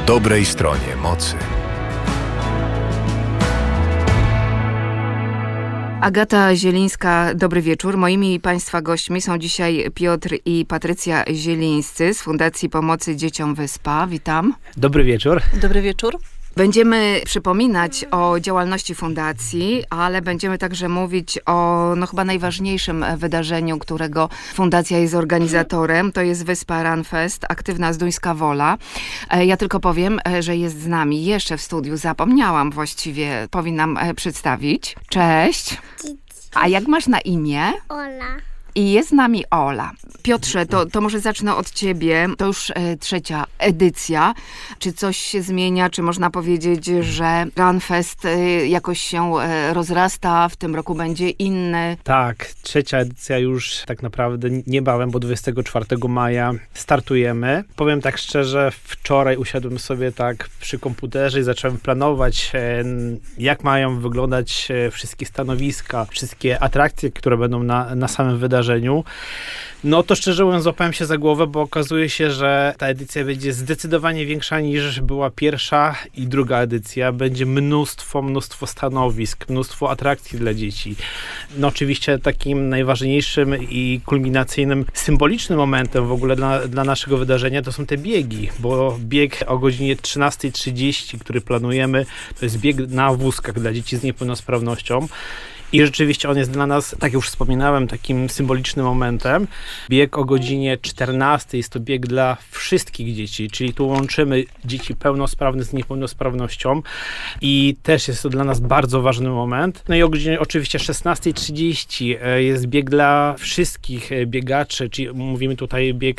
dobrej stronie mocy. Agata Zielińska, dobry wieczór. Moimi Państwa gośćmi są dzisiaj Piotr i Patrycja Zielińscy z Fundacji Pomocy Dzieciom Wyspa. Witam. Dobry wieczór. Dobry wieczór. Będziemy przypominać o działalności fundacji, ale będziemy także mówić o chyba najważniejszym wydarzeniu, którego fundacja jest organizatorem. To jest Wyspa Run Fest, aktywna zduńska wola. Ja tylko powiem, że jest z nami jeszcze w studiu. Zapomniałam właściwie, powinnam przedstawić. Cześć. A jak masz na imię? Ola. I jest z nami Ola. Piotrze, to może zacznę od ciebie. To już trzecia edycja. Czy coś się zmienia? Czy można powiedzieć, że Runfest jakoś się rozrasta? W tym roku będzie inny? Tak, trzecia edycja już tak naprawdę niebawem, bo 24 maja startujemy. Powiem tak szczerze, wczoraj usiadłem sobie tak przy komputerze i zacząłem planować, jak mają wyglądać wszystkie stanowiska, wszystkie atrakcje, które będą na samym wydarzeniu. No to szczerze mówiąc złapałem się za głowę, bo okazuje się, że ta edycja będzie zdecydowanie większa niż była pierwsza i druga edycja. Będzie mnóstwo stanowisk, mnóstwo atrakcji dla dzieci. No oczywiście takim najważniejszym i kulminacyjnym, symbolicznym momentem w ogóle dla naszego wydarzenia to są te biegi, bo bieg o godzinie 13:30, który planujemy, to jest bieg na wózkach dla dzieci z niepełnosprawnością. I rzeczywiście on jest dla nas, tak jak już wspominałem, takim symbolicznym momentem. Bieg o godzinie 14 jest to bieg dla wszystkich dzieci, czyli tu łączymy dzieci pełnosprawne z niepełnosprawnością i też jest to dla nas bardzo ważny moment. No i o godzinie oczywiście 16:30 jest bieg dla wszystkich biegaczy, czyli mówimy tutaj bieg